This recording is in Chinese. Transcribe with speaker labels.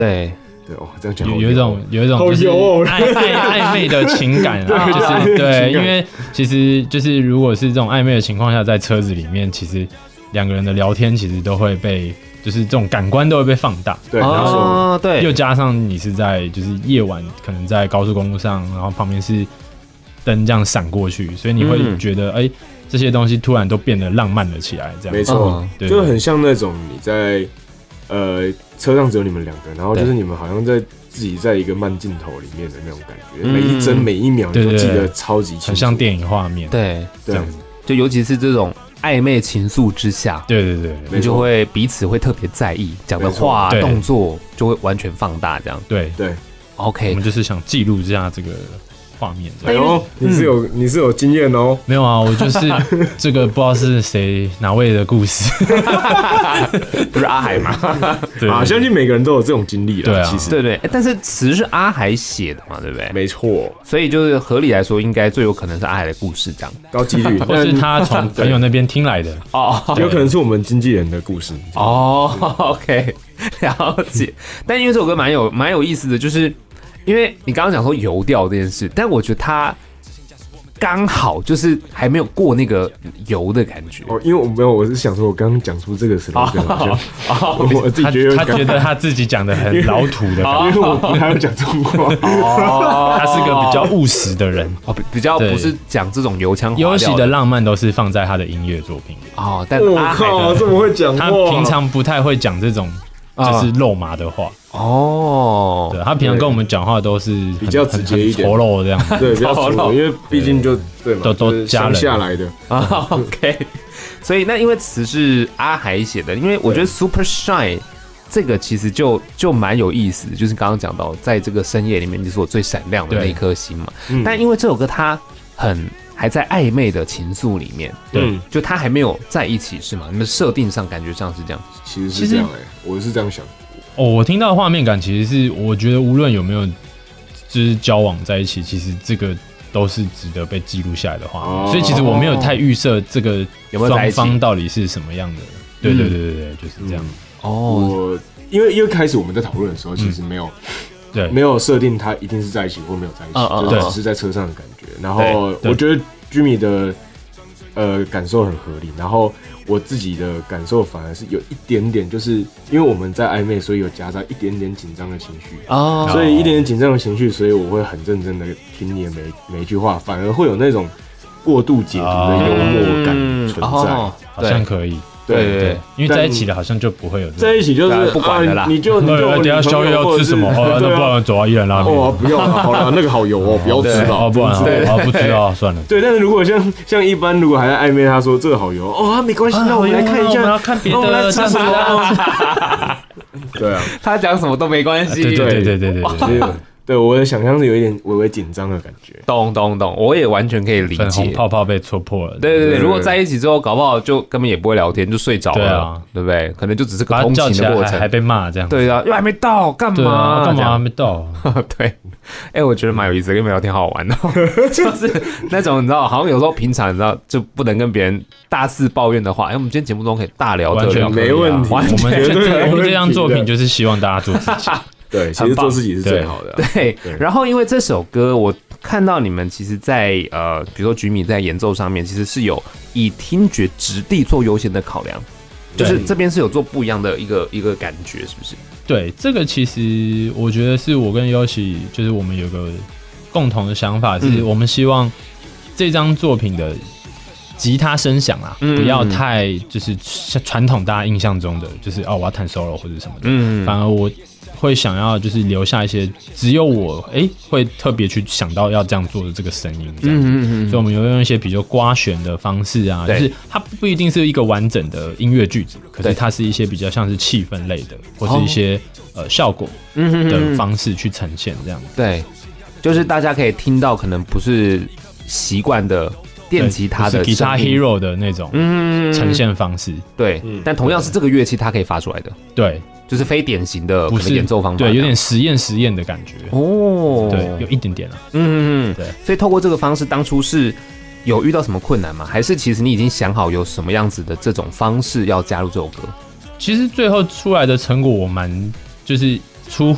Speaker 1: 对。
Speaker 2: 这样讲
Speaker 3: 有一种就是暧昧的情感啊，就是对，因为其实就是如果是这种暧昧的情况下，在车子里面，其实两个人的聊天其实都会被，就是这种感官都会被放大。
Speaker 2: 对，然后
Speaker 1: 对，
Speaker 3: 又加上你是在就是夜晚，可能在高速公路上，然后旁边是灯这样闪过去，所以你会觉得这些东西突然都变得浪漫了起来，这样
Speaker 2: 没错，就很像那种你在车上只有你们两个，然后就是你们好像自己在一个慢镜头里面的那种感觉，每一帧每一秒你都记得超级清楚，
Speaker 3: 很像电影画面。
Speaker 1: 对，
Speaker 3: 这样子，
Speaker 1: 就尤其是这种暧昧情愫之下，
Speaker 3: 对，
Speaker 1: 你就会彼此会特别在意，讲的话动作就会完全放大，这样。
Speaker 3: 对
Speaker 1: ，OK，
Speaker 3: 我们就是想记录一下这个画面。
Speaker 2: 哎呦，你是有经验哦？
Speaker 3: 没有啊，我就是这个不知道是哪位的故事，
Speaker 1: 不是阿海吗？
Speaker 3: 对
Speaker 2: 啊，相信每个人都有这种经历啦。
Speaker 3: 对啊，
Speaker 2: 其实
Speaker 1: 对，但是词是阿海写的嘛，对不对？
Speaker 2: 没错，
Speaker 1: 所以就是合理来说，应该最有可能是阿海的故事，这样
Speaker 2: 高几率，
Speaker 3: 或是他从朋友那边听来的
Speaker 1: 哦，
Speaker 2: 有可能是我们经纪人的故事
Speaker 1: 哦。OK， 了解。但因为这首歌蛮有意思的，就是因为你刚刚讲说游调这件事，但我觉得他刚好就是还没有过那个游的感觉。
Speaker 2: 因为我是想说，我刚刚讲出这个时候，我自己觉得
Speaker 3: 他觉得他自己讲的很老土的感觉，
Speaker 2: 因为我不太会讲中话。
Speaker 3: 他是个比较务实的人，
Speaker 1: 比较不是讲这种油腔滑调的。
Speaker 3: 游戏的浪漫都是放在他的音乐作品里。
Speaker 1: 但阿海的
Speaker 2: 这么会讲话，
Speaker 3: 他平常不太会讲这种就是肉麻的话。对，他平常跟我们讲话都是
Speaker 2: 比较直接一点，
Speaker 3: 丑陋这样子。
Speaker 2: 对，比较粗，因为毕竟就对嘛，
Speaker 3: 都
Speaker 2: 乡下来的。
Speaker 1: OK， 所以那因为词是阿海写的，因为我觉得 Super Shine 这个其实就蛮有意思的，就是刚刚讲到，在这个深夜里面，就是我最闪亮的那一颗星嘛。但因为这首歌它还在暧昧的情愫里面，对，就他还没有在一起是吗？你们设定上感觉上是这样，
Speaker 2: 其实是这样我是这样想。
Speaker 3: 我听到的画面感其实是，我觉得无论有没有就是交往在一起，其实这个都是值得被记录下来的画面。所以其实我没有太预设这个双方到底是什么样的。对，就是这样。
Speaker 2: 我因为开始我们在讨论的时候，其实没有设定他一定是在一起或没有在一起，就只是在车上的感觉。然后我觉得 Jimmy 的感受很合理，然后我自己的感受反而是有一点点，就是因为我们在暧昧，所以有夹杂一点点紧张的情绪所以一点点紧张的情绪，所以我会很认真的听你的每一句话，反而会有那种过度解读的幽默感存在，
Speaker 3: 好像可以。
Speaker 1: 对，
Speaker 3: 因为在一起的好像就不会有这
Speaker 2: 在一起就是
Speaker 1: 不管了啦，
Speaker 2: 你就
Speaker 3: 等下宵夜要吃什么？那不然走啊，一兰拉面。
Speaker 2: 不要了，好了，那个好油不要吃了。
Speaker 3: 不然不知道算了。
Speaker 2: 对，但是如果像一般，如果还在暧昧，他说这个好油没关系，那我们来看一下，
Speaker 3: 我们要看别的，
Speaker 2: 我们来吃什么？对啊，
Speaker 1: 他讲什么都没关系。
Speaker 3: 对。
Speaker 2: 对，我的想象是有一点微微紧张的感觉。
Speaker 1: 懂，我也完全可以理解。
Speaker 3: 粉红泡泡被戳破了。
Speaker 1: 对，如果在一起之后，搞不好就根本也不会聊天，就睡着了，对不对？可能就只是个通勤的过程，
Speaker 3: 还被骂这样。
Speaker 1: 对啊，又还没到，干嘛
Speaker 3: 还没到？
Speaker 1: 对，我觉得蛮有意思的，跟你们聊天好好玩哦。就是那种你知道，好像有时候平常你知道就不能跟别人大肆抱怨的话，我们今天节目中可以大聊特聊，
Speaker 3: 完全
Speaker 2: 没问题。
Speaker 3: 我们这张作品就是希望大家做自己。
Speaker 2: 对，其实做自己是最好的。
Speaker 1: 对，然后因为这首歌，我看到你们其实在比如说Jimmy在演奏上面，其实是有以听觉质地做优先的考量，就是这边是有做不一样的一个感觉，是不是？
Speaker 3: 对，这个其实我觉得是我跟Yoshi，就是我们有个共同的想法，是我们希望这张作品的吉他声响不要太就是传统大家印象中的，就是我要弹 solo 或者什么的，反而我会想要就是留下一些只有我会特别去想到要这样做的这个声音这样子，所以我们有用一些比较刮弦的方式就是它不一定是一个完整的音乐句子，可是它是一些比较像是气氛类的，或是一些效果的方式去呈现这样子。
Speaker 1: 对，就是大家可以听到可能不是习惯的电吉他的
Speaker 3: 吉他 hero 的那种呈现方式，
Speaker 1: 对，但同样是这个乐器它可以发出来的，
Speaker 3: 对。
Speaker 1: 就是非典型的可能演奏方法，
Speaker 3: 对，有点实验的感觉对，有一点点
Speaker 1: 对。所以透过这个方式，当初是有遇到什么困难吗？还是其实你已经想好有什么样子的这种方式要加入这首歌？
Speaker 3: 其实最后出来的成果，我蛮就是出